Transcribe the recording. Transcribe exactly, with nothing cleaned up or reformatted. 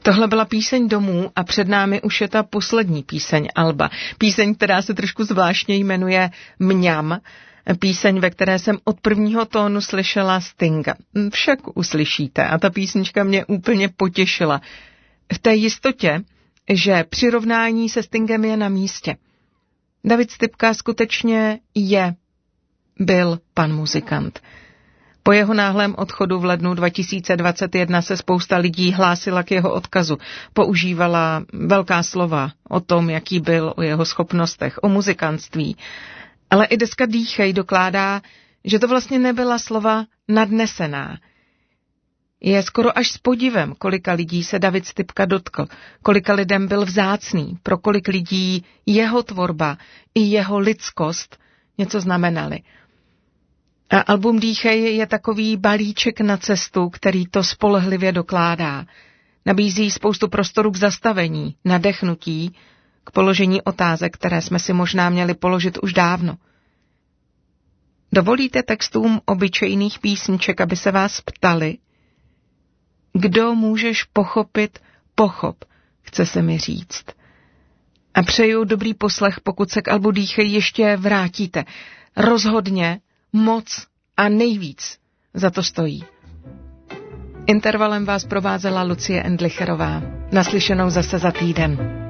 Tohle byla píseň domů a před námi už je ta poslední píseň alba. Píseň, která se trošku zvláštně jmenuje Mňam. Píseň, ve které jsem od prvního tónu slyšela Stinga. Však uslyšíte a ta písnička mě úplně potěšila. V té jistotě, že přirovnání se Stingem je na místě. David Stypka skutečně je, byl pan muzikant. Po jeho náhlém odchodu v lednu dva tisíce dvacet jedna se spousta lidí hlásila k jeho odkazu. Používala velká slova o tom, jaký byl, o jeho schopnostech, o muzikantství. Ale i deska Dýchej dokládá, že to vlastně nebyla slova nadnesená. Je skoro až s podivem, kolika lidí se David Stypka dotkl, kolika lidem byl vzácný, pro kolik lidí jeho tvorba i jeho lidskost něco znamenaly. A album Dýchej je takový balíček na cestu, který to spolehlivě dokládá. Nabízí spoustu prostoru k zastavení, nadechnutí, k položení otázek, které jsme si možná měli položit už dávno. Dovolíte textům obyčejných písniček, aby se vás ptali? Kdo můžeš pochopit, pochop, chce se mi říct. A přeju dobrý poslech, pokud se k albu Dýchej ještě vrátíte. Rozhodně, moc a nejvíc za to stojí. Intervalem vás provázela Lucie Endlicherová. Naslyšenou zase za týden.